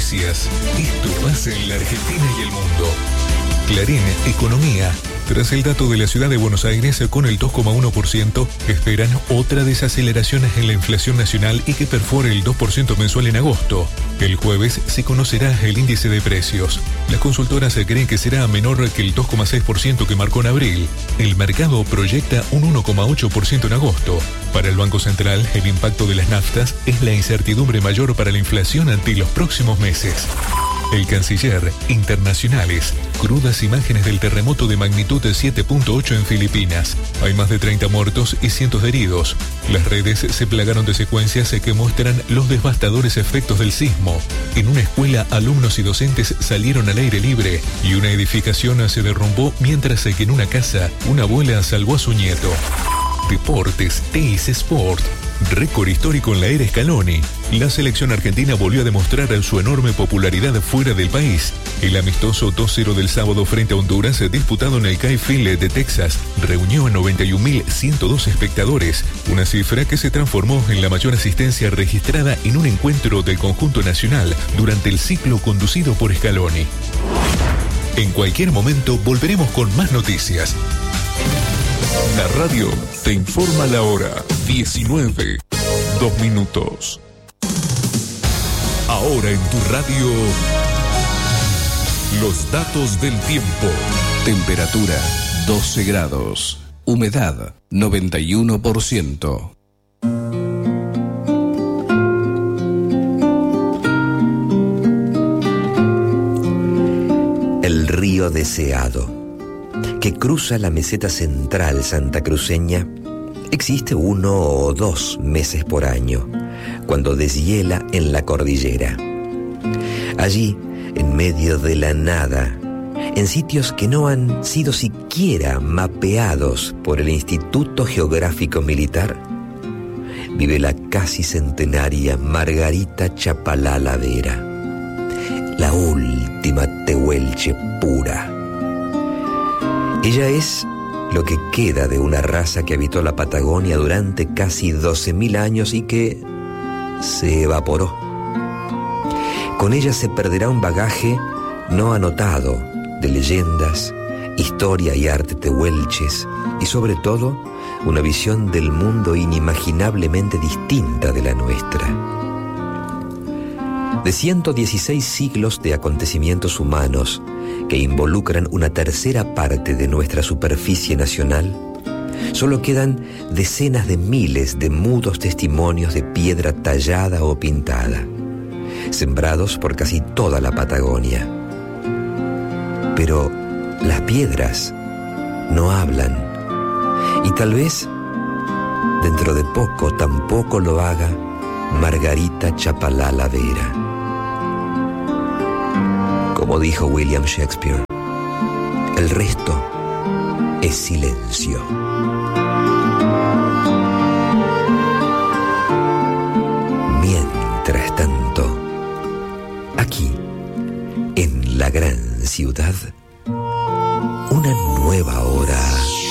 noticias. Esto pasa en la Argentina y el mundo. Clarín Economía. Tras el dato de la ciudad de Buenos Aires con el 2,1%, esperan otra desaceleración en la inflación nacional y que perfore el 2% mensual en agosto. El jueves se conocerá el índice de precios. Las consultoras creen que será menor que el 2,6% que marcó en abril. El mercado proyecta un 1,8% en agosto. Para el Banco Central, el impacto de las naftas es la incertidumbre mayor para la inflación ante los próximos meses. El canciller, internacionales, crudas imágenes del terremoto de magnitud de 7.8 en Filipinas. Hay más de 30 muertos y cientos de heridos. Las redes se plagaron de secuencias que muestran los devastadores efectos del sismo. En una escuela, alumnos y docentes salieron al aire libre y una edificación se derrumbó mientras que en una casa, una abuela salvó a su nieto. Deportes, Teis Sport. Récord histórico en la era Scaloni. La selección argentina volvió a demostrar su enorme popularidad fuera del país. El amistoso 2-0 del sábado frente a Honduras, disputado en el Kyle Field de Texas, reunió a 91.102 espectadores, una cifra que se transformó en la mayor asistencia registrada en un encuentro del conjunto nacional durante el ciclo conducido por Scaloni. En cualquier momento volveremos con más noticias. La radio te informa la hora 19, 2 minutos. Ahora en tu radio, los datos del tiempo. Temperatura 12 grados. Humedad 91%. El río deseado, que cruza la meseta central santacruceña, existe 1 o 2 meses por año, cuando deshiela en la cordillera. Allí, en medio de la nada, en sitios que no han sido siquiera mapeados por el Instituto Geográfico Militar, vive la casi centenaria Margarita Chapalala Vera, la última tehuelche pura. Ella es lo que queda de una raza que habitó la Patagonia durante casi 12.000 años y que se evaporó. Con ella se perderá un bagaje no anotado de leyendas, historia y arte tehuelches y sobre todo una visión del mundo inimaginablemente distinta de la nuestra. De 116 siglos de acontecimientos humanos que involucran una tercera parte de nuestra superficie nacional, solo quedan decenas de miles de mudos testimonios de piedra tallada o pintada, sembrados por casi toda la Patagonia. Pero las piedras no hablan, y tal vez dentro de poco tampoco lo haga Margarita Chapalala Vera. Como dijo William Shakespeare, el resto es silencio. Mientras tanto, aquí, en la gran ciudad,